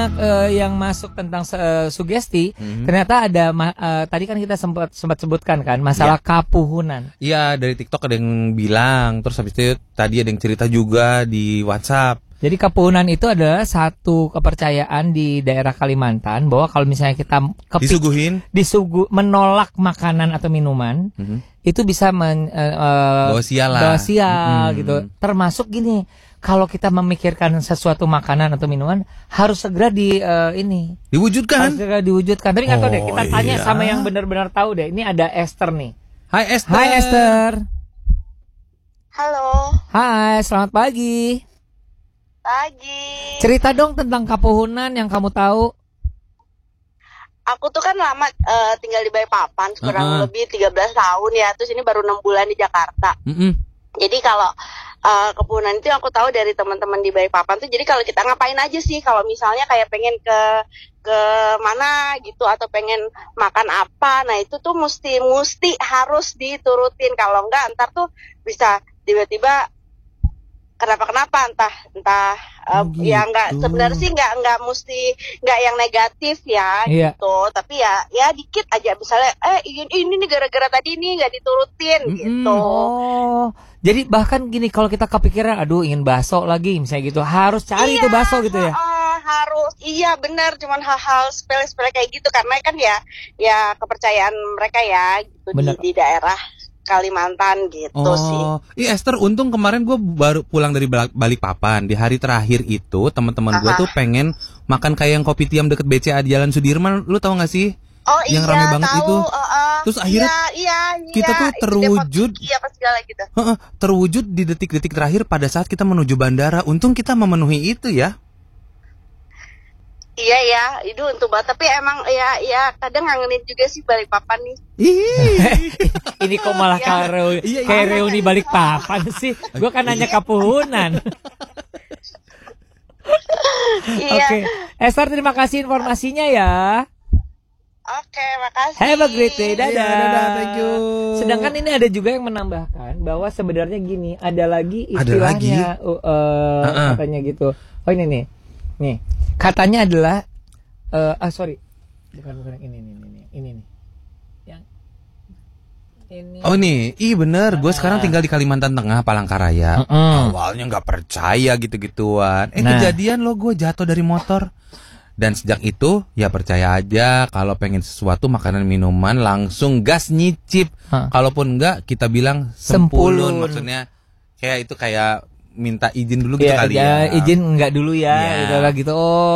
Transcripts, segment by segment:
banyak yang masuk tentang sugesti. Ternyata ada tadi kan kita sempat sebutkan kan masalah kapuhunan. Iya, dari TikTok ada yang bilang, terus habis itu tadi ada yang cerita juga di WhatsApp. Jadi kapuhunan itu adalah satu kepercayaan di daerah Kalimantan bahwa kalau misalnya kita menolak makanan atau minuman, itu bisa bawa sial gitu. Termasuk gini, kalau kita memikirkan sesuatu makanan atau minuman harus segera diwujudkan. Harus segera diwujudkan. Tapi nggak tahu deh, kita tanya sama yang benar-benar tahu deh. Ini ada Esther nih. Hai Esther. Hai Esther. Halo. Hai, selamat pagi. Pagi. Cerita dong tentang kapuhunan yang kamu tahu. Aku tuh kan lama tinggal di Balikpapan, kurang lebih 13 tahun ya. Terus ini baru 6 bulan di Jakarta. Jadi kalau kepuhunan itu aku tahu dari teman-teman di Balikpapan tuh. Jadi kalau kita ngapain aja sih? Kalau misalnya kayak pengen ke mana gitu atau pengen makan apa, nah itu tuh mesti harus diturutin. Kalau enggak ntar tuh bisa tiba-tiba kenapa entah ya enggak, sebenarnya sih enggak mesti enggak yang negatif ya gitu, tapi ya dikit aja misalnya ini nih gara-gara tadi ini enggak diturutin gitu. Jadi bahkan gini, kalau kita kepikiran aduh ingin bakso lagi misalnya gitu, harus cari itu bakso gitu ya. Harus, iya benar, cuman hal-hal sepele-sepele kayak gitu karena kan ya kepercayaan mereka ya gitu di daerah Kalimantan gitu sih. Iya Esther, untung kemarin gue baru pulang dari Balikpapan. Di hari terakhir itu teman-teman gue tuh pengen makan kayak yang kopi tiam deket BCA di Jalan Sudirman. Lu tahu gak sih? Yang rame banget tahu, itu. Terus akhirnya kita tuh terwujud gitu. Terwujud di detik-detik terakhir pada saat kita menuju bandara. Untung kita memenuhi itu ya. Iya ya, itu untuk banget. Tapi emang ya kadang ngangenin juga sih Balikpapan nih. Ini kok malah kayak reuni Balikpapan sih. Gue kan nanya kapuhunan. Oke. Esther, terima kasih informasinya ya. Oke, makasih. Have a great day. Dadah. Dadah, thank you. Sedangkan ini ada juga yang menambahkan bahwa sebenarnya gini, ada lagi istilahnya katanya gitu. Oh ini nih. Nih, katanya adalah bukan ini nih. Yang ini. Oh nih, bener. Gue sekarang tinggal di Kalimantan Tengah, Palangkaraya. Awalnya nggak percaya gitu-gituan. Kejadian lo, gue jatuh dari motor. Dan sejak itu ya percaya aja, kalau pengen sesuatu makanan minuman langsung gas nyicip. Kalaupun enggak kita bilang sempulun. Maksudnya kayak minta izin dulu gitu kali ya. Izin enggak dulu ya, gitu.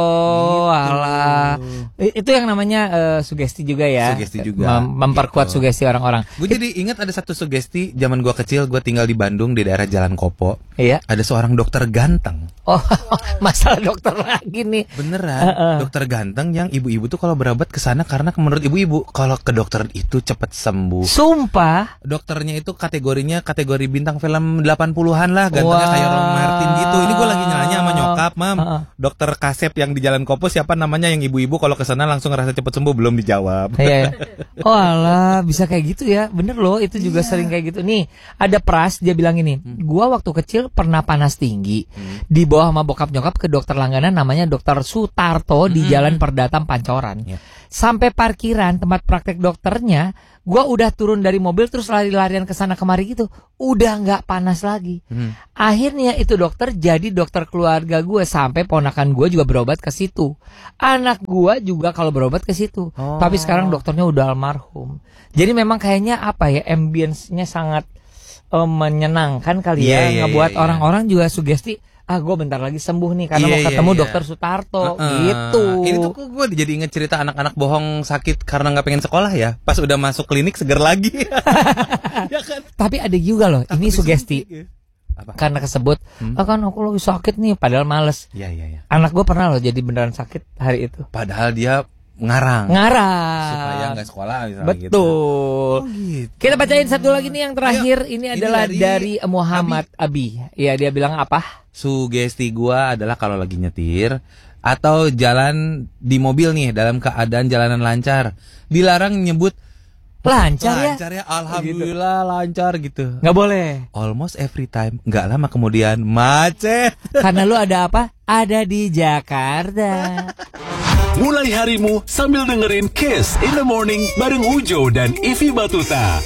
Alah. Itu yang namanya sugesti juga ya. Sugesti juga. Memperkuat sugesti orang-orang. Gue jadi ingat ada satu sugesti zaman gue kecil, gue tinggal di Bandung di daerah Jalan Kopo. Iya. Ada seorang dokter ganteng. Masalah dokter lagi nih. Beneran, dokter ganteng yang ibu-ibu tuh kalau berobat ke sana karena menurut ibu-ibu kalau ke dokter itu cepat sembuh. Sumpah. Dokternya itu kategorinya kategori bintang film 80-an lah, gantengnya kayak Ron Martin gitu. Ini gue lagi nanya sama nyokap, Mam. Dokter Kasep yang di Jalan Kopo siapa namanya, yang ibu-ibu kalau ke sana langsung ngerasa cepat sembuh, belum dijawab. Iya. Oh alah, bisa kayak gitu ya. Bener loh, itu juga sering kayak gitu. Nih, ada Pras, dia bilang ini, gua waktu kecil pernah panas tinggi. Dibawa sama bokap nyokap ke dokter langganan namanya Dokter Sutarto di Jalan Perdatam Pancoran. Sampai parkiran tempat praktek dokternya, gua udah turun dari mobil terus lari-larian ke sana kemari gitu. Udah nggak panas lagi. Akhirnya itu dokter jadi dokter keluarga gue, sampai ponakan gue juga berobat ke situ. Anak gue juga kalau berobat ke situ. Tapi sekarang dokternya udah almarhum. Jadi memang kayaknya ambience-nya sangat menyenangkan kali ya, ngebuat orang-orang juga sugesti. Gue bentar lagi sembuh nih karena mau ketemu dokter Sutarto gitu. Ini tuh gue jadi inget cerita anak-anak bohong sakit karena nggak pengen sekolah ya. Pas udah masuk klinik seger lagi. Ya kan? Tapi ada juga loh, ini sugesti. Karena kesebut, kan aku lagi sakit nih, padahal males. Iya. Anak gue pernah loh jadi beneran sakit hari itu. Padahal dia ngarang supaya nggak sekolah misalnya. Betul. Gitu. Kita bacain satu lagi nih yang terakhir. Ini adalah dari Muhammad Abi. Ya, dia bilang apa? Sugesti gua adalah kalau lagi nyetir atau jalan di mobil nih dalam keadaan jalanan lancar, dilarang nyebut Lancar ya? Lancar ya, alhamdulillah lancar gitu. Nggak boleh. Almost every time. Nggak lama kemudian macet. Karena lu ada apa? Ada di Jakarta. Mulai harimu sambil dengerin Kiss in the Morning bareng Ujo dan Ivi Batuta.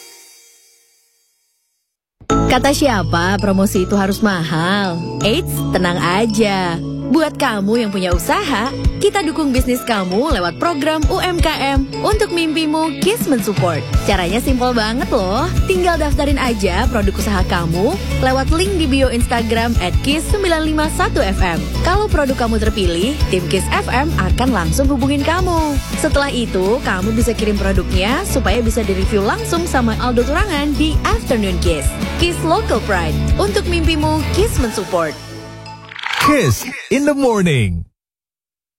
Kata siapa promosi itu harus mahal? Eits, tenang aja. Buat kamu yang punya usaha, kita dukung bisnis kamu lewat program UMKM untuk mimpimu Kiss mensupport. Caranya simpel banget loh. Tinggal daftarin aja produk usaha kamu lewat link di bio Instagram @kiss951fm. Kalau produk kamu terpilih, tim Kiss FM akan langsung hubungin kamu. Setelah itu, kamu bisa kirim produknya supaya bisa direview langsung sama Aldo Turangan di Afternoon Kiss. Kiss Local Pride. Untuk mimpimu Kiss mensupport. Kiss in the Morning.